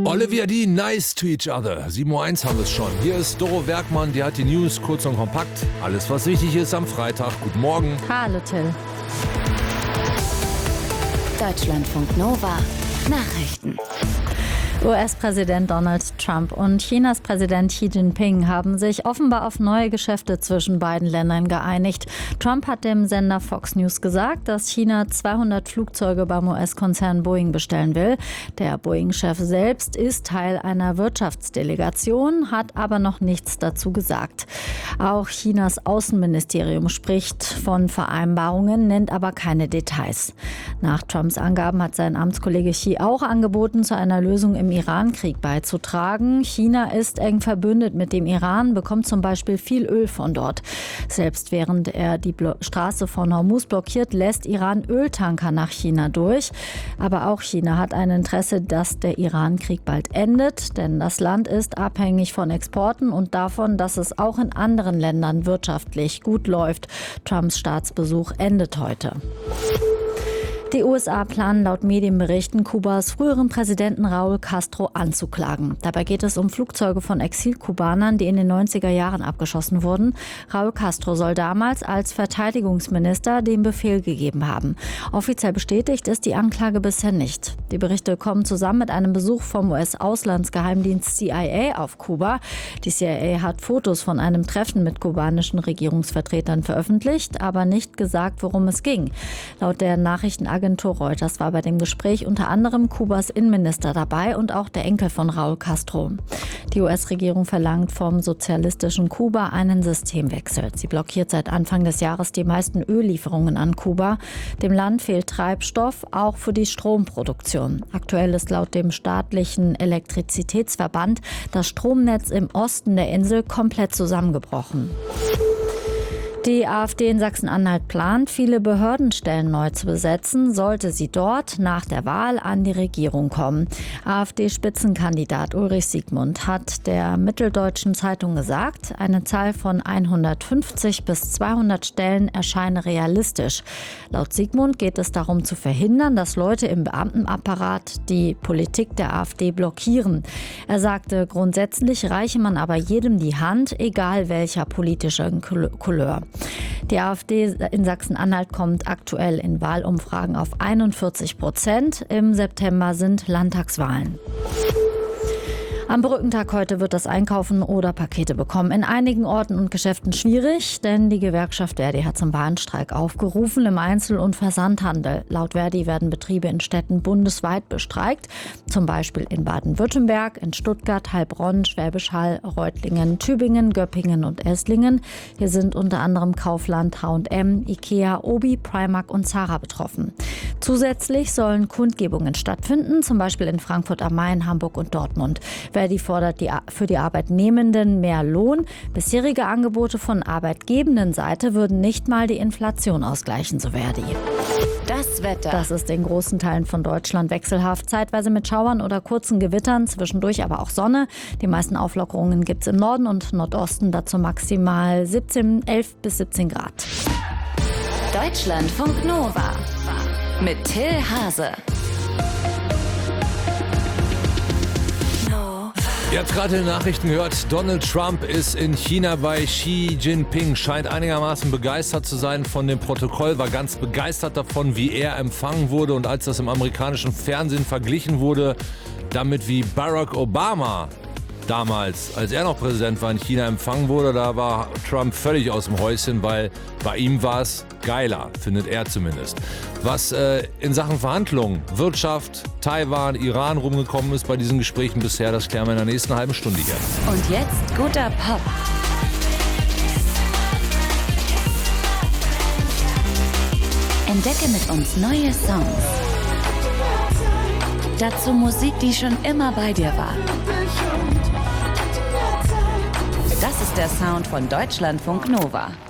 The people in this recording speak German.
Olivia Dean, nice to each other. 7:01 haben wir es schon. Hier ist Doro Werkmann, die hat die News kurz und kompakt. Alles, was wichtig ist am Freitag. Guten Morgen. Hallo Till. Deutschlandfunk Nova Nachrichten. US-Präsident Donald Trump und Chinas Präsident Xi Jinping haben sich offenbar auf neue Geschäfte zwischen beiden Ländern geeinigt. Trump hat dem Sender Fox News gesagt, dass China 200 Flugzeuge beim US-Konzern Boeing bestellen will. Der Boeing-Chef selbst ist Teil einer Wirtschaftsdelegation, hat aber noch nichts dazu gesagt. Auch Chinas Außenministerium spricht von Vereinbarungen, nennt aber keine Details. Nach Trumps Angaben hat sein Amtskollege Xi auch angeboten, zu einer Lösung im Iran-Krieg beizutragen. China ist eng verbündet mit dem Iran, bekommt zum Beispiel viel Öl von dort. Selbst während er die Straße von Hormuz blockiert, lässt Iran Öltanker nach China durch. Aber auch China hat ein Interesse, dass der Iran-Krieg bald endet, denn das Land ist abhängig von Exporten und davon, dass es auch in anderen Ländern wirtschaftlich gut läuft. Trumps Staatsbesuch endet heute. Die USA planen laut Medienberichten, Kubas früheren Präsidenten Raúl Castro anzuklagen. Dabei geht es um Flugzeuge von Exilkubanern, die in den 90er Jahren abgeschossen wurden. Raúl Castro soll damals als Verteidigungsminister den Befehl gegeben haben. Offiziell bestätigt ist die Anklage bisher nicht. Die Berichte kommen zusammen mit einem Besuch vom US-Auslandsgeheimdienst CIA auf Kuba. Die CIA hat Fotos von einem Treffen mit kubanischen Regierungsvertretern veröffentlicht, aber nicht gesagt, worum es ging. Laut der Nachrichtenagentur Reuters war bei dem Gespräch unter anderem Kubas Innenminister dabei und auch der Enkel von Raúl Castro. Die US-Regierung verlangt vom sozialistischen Kuba einen Systemwechsel. Sie blockiert seit Anfang des Jahres die meisten Öllieferungen an Kuba. Dem Land fehlt Treibstoff, auch für die Stromproduktion. Aktuell ist laut dem staatlichen Elektrizitätsverband das Stromnetz im Osten der Insel komplett zusammengebrochen. Die AfD in Sachsen-Anhalt plant, viele Behördenstellen neu zu besetzen, sollte sie dort nach der Wahl an die Regierung kommen. AfD-Spitzenkandidat Ulrich Siegmund hat der Mitteldeutschen Zeitung gesagt, eine Zahl von 150 bis 200 Stellen erscheine realistisch. Laut Siegmund geht es darum zu verhindern, dass Leute im Beamtenapparat die Politik der AfD blockieren. Er sagte, grundsätzlich reiche man aber jedem die Hand, egal welcher politischer Couleur. Die AfD in Sachsen-Anhalt kommt aktuell in Wahlumfragen auf 41%. Im September sind Landtagswahlen. Am Brückentag heute wird das Einkaufen oder Pakete bekommen in einigen Orten und Geschäften schwierig, denn die Gewerkschaft Verdi hat zum Warnstreik aufgerufen im Einzel- und Versandhandel. Laut Verdi werden Betriebe in Städten bundesweit bestreikt, zum Beispiel in Baden-Württemberg, in Stuttgart, Heilbronn, Schwäbisch Hall, Reutlingen, Tübingen, Göppingen und Esslingen. Hier sind unter anderem Kaufland, H&M, Ikea, Obi, Primark und Zara betroffen. Zusätzlich sollen Kundgebungen stattfinden, zum Beispiel in Frankfurt am Main, Hamburg und Dortmund. Verdi fordert für die Arbeitnehmenden mehr Lohn. Bisherige Angebote von arbeitgebenden Seite würden nicht mal die Inflation ausgleichen, so Verdi. Das Wetter. Das ist in großen Teilen von Deutschland wechselhaft, zeitweise mit Schauern oder kurzen Gewittern, zwischendurch aber auch Sonne. Die meisten Auflockerungen gibt es im Norden und Nordosten, dazu maximal 11 bis 17 Grad. Deutschlandfunk Nova mit Till Hase. Ihr habt gerade in den Nachrichten gehört, Donald Trump ist in China bei Xi Jinping, scheint einigermaßen begeistert zu sein von dem Protokoll, war ganz begeistert davon, wie er empfangen wurde, und als das im amerikanischen Fernsehen verglichen wurde, damit wie Barack Obama damals, als er noch Präsident war, in China empfangen wurde, da war Trump völlig aus dem Häuschen, weil bei ihm war es geiler, findet er zumindest. Was in Sachen Verhandlungen, Wirtschaft, Taiwan, Iran rumgekommen ist bei diesen Gesprächen bisher, das klären wir in der nächsten halben Stunde hier. Und jetzt guter Pop. Entdecke mit uns neue Songs. Dazu Musik, die schon immer bei dir war. Das ist der Sound von Deutschlandfunk Nova.